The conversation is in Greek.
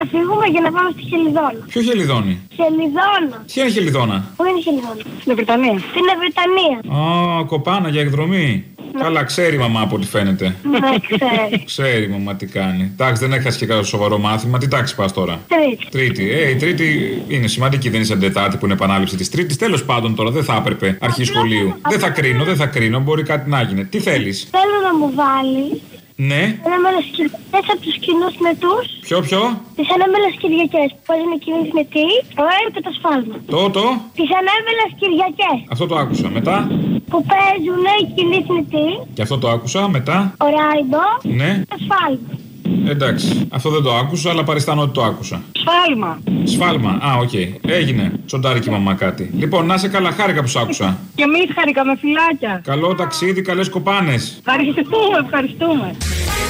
Θα φύγουμε για να πάμε στη Χελιδόνα. Ποιο Χελιδόνι? Χελιδόνα. Τι είναι Χελιδόνα? Πού είναι η Χελιδόνα? Στην Βρετανία. Στην Βρετανία. Α, κοπάνα για εκδρομή. Καλά, ξέρει η μαμά από ό,τι φαίνεται. Ναι, ξέρει. Ξέρει η μαμά τι κάνει. Εντάξει, δεν έχασε και κάποιο σοβαρό μάθημα. Τι τάξη πας τώρα? Τρίτη. Η Τρίτη είναι σημαντική, δεν είσαι Τετάρτη που είναι επανάληψη τη Τρίτη. Τέλος πάντων τώρα δεν θα έπρεπε αρχή σχολείου. Δεν θα κρίνω, μπορεί κάτι να γίνει. Τι θέλεις? Θέλω να μου βάλει. Ναι. Ανέμελες Κυριακές από τους κοινούς μετούς. Ποιο? Τις ανέμελες Κυριακές που παίζουν κοινούς μετοί. Το αίρο και το σφάλμα. Τις ανέμελες Κυριακές. Αυτό το άκουσα. Μετά. Που παίζουν κοινούς μετοί. Και αυτό το άκουσα. Μετά. Ο Ράιντο. Ναι. Το σφάλμα. Εντάξει. Αυτό δεν το άκουσα, αλλά παριστάνω ότι το άκουσα. Σφάλμα. Α, οκ. Έγινε. Τσοντάρικη μαμά κάτι. Λοιπόν, να σε καλά, χάρηκα που σ' άκουσα. Και εμείς χαρήκαμε, φιλάκια. Καλό ταξίδι, καλές κοπάνες. Ευχαριστούμε.